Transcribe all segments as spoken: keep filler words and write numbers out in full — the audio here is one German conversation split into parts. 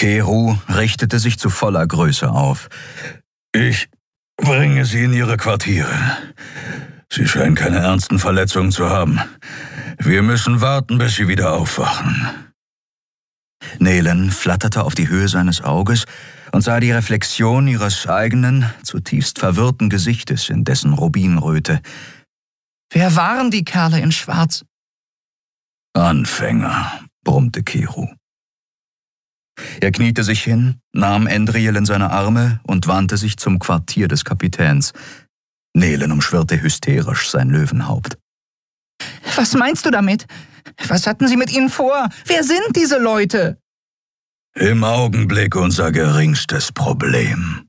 Keru richtete sich zu voller Größe auf. »Ich bringe Sie in Ihre Quartiere. Sie scheinen keine ernsten Verletzungen zu haben. Wir müssen warten, bis Sie wieder aufwachen.« Nelen flatterte auf die Höhe seines Auges und sah die Reflexion ihres eigenen, zutiefst verwirrten Gesichtes in dessen Rubinröte. »Wer waren die Kerle in Schwarz?« »Anfänger«, brummte Keru. Er kniete sich hin, nahm Endriel in seine Arme und wandte sich zum Quartier des Kapitäns. Nelen umschwirrte hysterisch sein Löwenhaupt. »Was meinst du damit? Was hatten Sie mit ihnen vor? Wer sind diese Leute?« »Im Augenblick unser geringstes Problem.«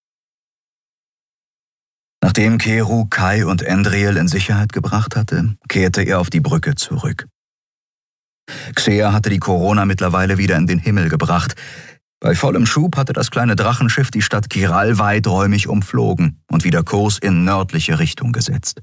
Nachdem Keru Kai und Endriel in Sicherheit gebracht hatte, kehrte er auf die Brücke zurück. Xea hatte die Corona mittlerweile wieder in den Himmel gebracht. Bei vollem Schub hatte das kleine Drachenschiff die Stadt Kiral weiträumig umflogen und wieder Kurs in nördliche Richtung gesetzt.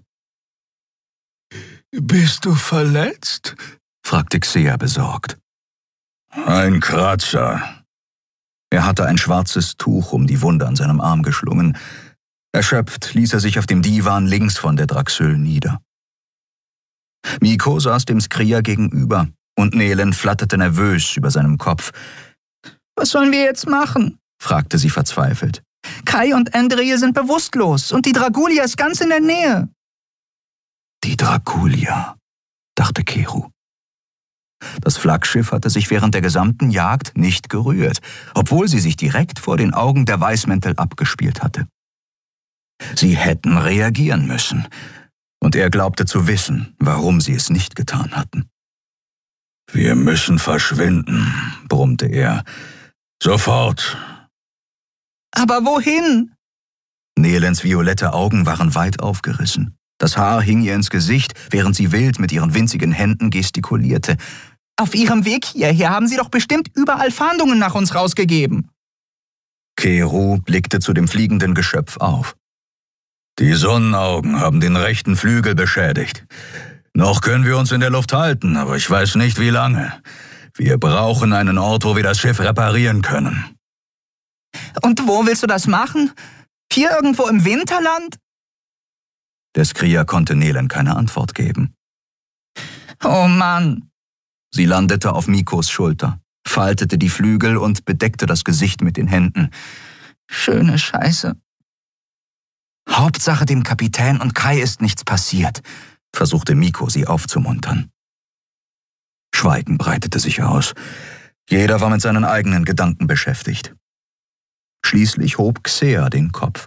»Bist du verletzt?« fragte Xea besorgt. »Ein Kratzer.« Er hatte ein schwarzes Tuch um die Wunde an seinem Arm geschlungen. Erschöpft ließ er sich auf dem Divan links von der Draxyl nieder. Miko saß dem Skria gegenüber und Nelen flatterte nervös über seinem Kopf. »Was sollen wir jetzt machen?« fragte sie verzweifelt. »Kai und Endriel sind bewusstlos und die Dragulia ist ganz in der Nähe.« »Die Dragulia«, dachte Keru. Das Flaggschiff hatte sich während der gesamten Jagd nicht gerührt, obwohl sie sich direkt vor den Augen der Weißmäntel abgespielt hatte. Sie hätten reagieren müssen, und er glaubte zu wissen, warum sie es nicht getan hatten. »Wir müssen verschwinden«, brummte er. »Sofort!« »Aber wohin?« Nelens violette Augen waren weit aufgerissen. Das Haar hing ihr ins Gesicht, während sie wild mit ihren winzigen Händen gestikulierte. »Auf Ihrem Weg hierher haben Sie doch bestimmt überall Fahndungen nach uns rausgegeben.« Keru blickte zu dem fliegenden Geschöpf auf. »Die Sonnenaugen haben den rechten Flügel beschädigt. Noch können wir uns in der Luft halten, aber ich weiß nicht, wie lange. Wir brauchen einen Ort, wo wir das Schiff reparieren können.« »Und wo willst du das machen? Hier irgendwo im Winterland?« Der Skria konnte Nelen keine Antwort geben. »Oh Mann!« Sie landete auf Mikos Schulter, faltete die Flügel und bedeckte das Gesicht mit den Händen. »Schöne Scheiße.« »Hauptsache dem Kapitän und Kai ist nichts passiert«, versuchte Miko, sie aufzumuntern. Schweigen breitete sich aus. Jeder war mit seinen eigenen Gedanken beschäftigt. Schließlich hob Xea den Kopf.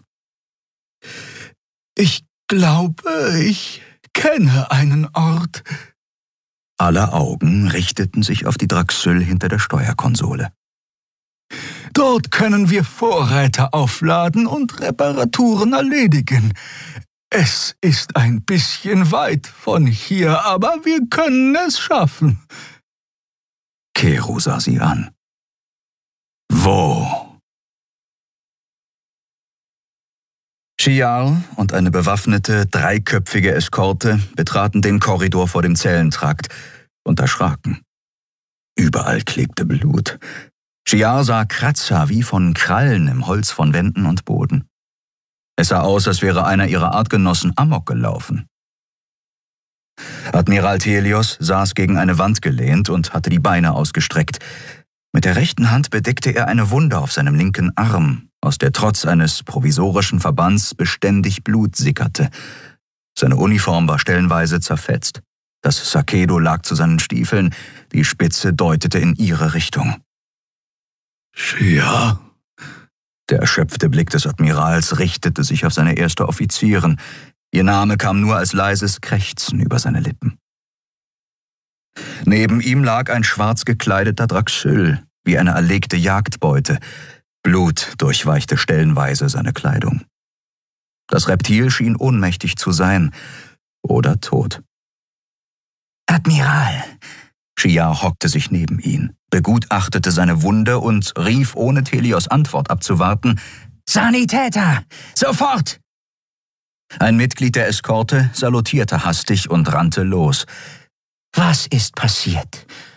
»Ich glaube, ich kenne einen Ort.« Alle Augen richteten sich auf die Draxyl hinter der Steuerkonsole. »Dort können wir Vorräte aufladen und Reparaturen erledigen. Es ist ein bisschen weit von hier, aber wir können es schaffen.« Keru sah sie an. »Wo?« Shial und eine bewaffnete, dreiköpfige Eskorte betraten den Korridor vor dem Zellentrakt und erschraken. Überall klebte Blut. Shial sah Kratzer wie von Krallen im Holz von Wänden und Boden. Es sah aus, als wäre einer ihrer Artgenossen amok gelaufen. Admiral Thelios saß gegen eine Wand gelehnt und hatte die Beine ausgestreckt. Mit der rechten Hand bedeckte er eine Wunde auf seinem linken Arm, aus der trotz eines provisorischen Verbands beständig Blut sickerte. Seine Uniform war stellenweise zerfetzt. Das Sakedo lag zu seinen Stiefeln, die Spitze deutete in ihre Richtung. »Shia?« Der erschöpfte Blick des Admirals richtete sich auf seine erste Offizierin. Ihr Name kam nur als leises Krächzen über seine Lippen. Neben ihm lag ein schwarz gekleideter Draxyl, wie eine erlegte Jagdbeute. Blut durchweichte stellenweise seine Kleidung. Das Reptil schien ohnmächtig zu sein oder tot. »Admiral!« Shia hockte sich neben ihn, begutachtete seine Wunde und rief, ohne Thelios Antwort abzuwarten, »Sanitäter! Sofort!« Ein Mitglied der Eskorte salutierte hastig und rannte los. »Was ist passiert?